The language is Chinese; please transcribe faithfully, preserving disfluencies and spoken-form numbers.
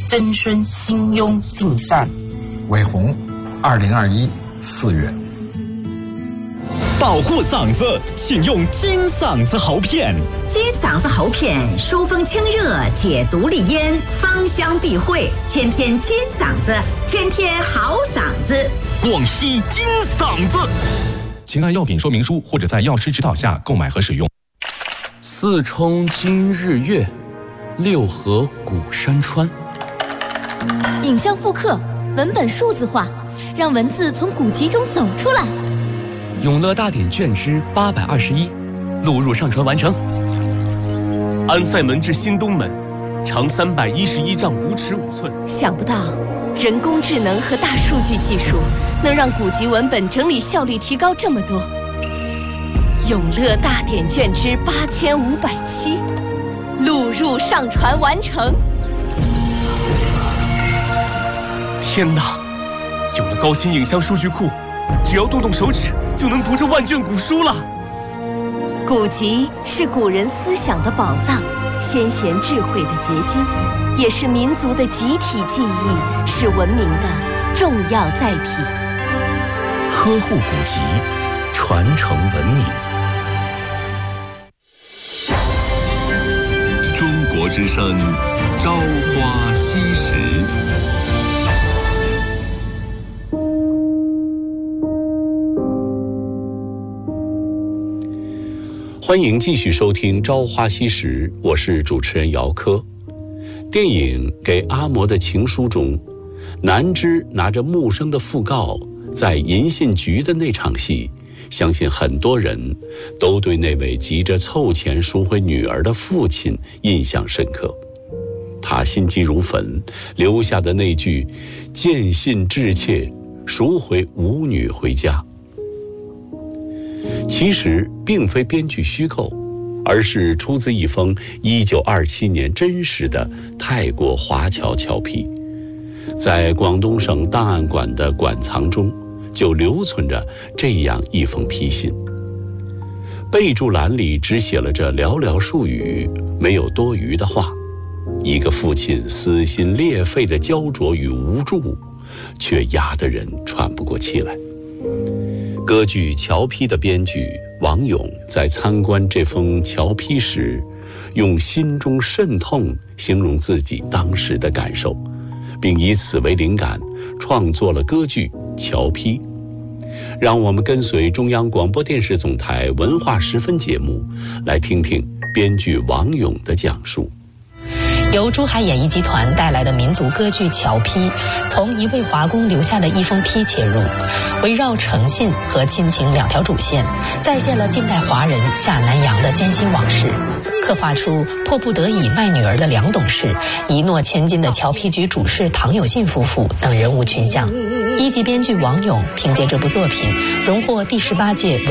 曾孙兴庸敬善。 韦红，二零二一四月。 保护嗓子，请用金嗓子喉片。 金嗓子喉片疏风清热，解毒利咽，芳香避秽，天天金嗓子，天天好嗓子。 广西金嗓子。请按药品说明书或者在药师指导下购买和使用。 四冲今日月，六合古山川。 影像复刻，文本数字化，让文字从古籍中走出来。 永乐大典卷之八百二十一，录入上传完成。安塞门至新东门，长三百一十一丈五尺五寸。 想不到，人工智能和大数据技术能让古籍文本整理效率提高这么多。永乐大典卷之八千五百七，录入上传完成。 天哪！有了高清影像数据库，只要动动手指就能读这万卷古书了。 古籍是古人思想的宝藏，先贤智慧的结晶，也是民族的集体记忆，是文明的重要载体。 呵护古籍，传承文明。 中国之声，朝花夕拾。 欢迎继续收听《朝花夕拾》，我是主持人姚科。电影《给阿嬷的情书》中，南枝拿着木生的讣告在银信局的那场戏，相信很多人都对那位急着凑钱赎回女儿的父亲印象深刻。他心急如焚，留下的那句“见信致切，赎回五女回家”，其实并非编剧虚构，而是出自一封一九二七年真实的泰国华侨侨批。在广东省档案馆的馆藏中，就留存着这样一封批信。备注栏里只写了这寥寥数语，没有多余的话。一个父亲撕心裂肺的焦灼与无助，却压得人喘不过气来。歌剧《侨批》的编剧王勇在参观这封侨批时，用心中甚痛形容自己当时的感受，并以此为灵感创作了歌剧《侨批》。让我们跟随中央广播电视总台文化十分节目，来听听编剧王勇的讲述。 由珠海演艺集团带来的民族歌剧《侨批》，从一位华工留下的一封批切入，围绕诚信和亲情两条主线，再现了近代华人下南洋的艰辛往事，刻画出迫不得已卖女儿的梁董事、一诺千金的侨批局主事唐有信夫妇等人物群像。一级编剧王勇凭借这部作品荣获第十八届